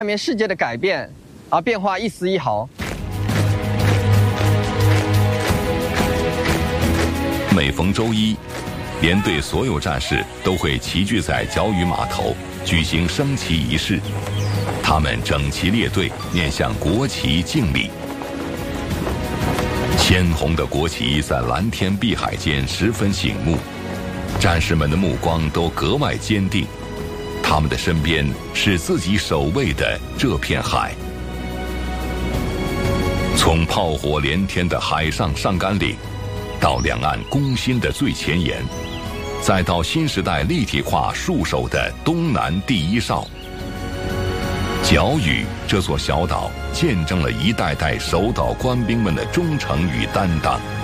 下面世界的改变而变化一丝一毫。 每逢周一，连队所有战士都会齐聚在角屿码头举行升旗仪式，他们整齐列队，面向国旗敬礼。鲜红的国旗在蓝天碧海间十分醒目，战士们的目光都格外坚定，他们的身边是自己守卫的这片海。从炮火连天的海上上甘岭，到两岸攻心的最前沿，再到新时代立体化戍守的东南第一哨，角屿这座小岛见证了一代代守岛官兵们的忠诚与担当。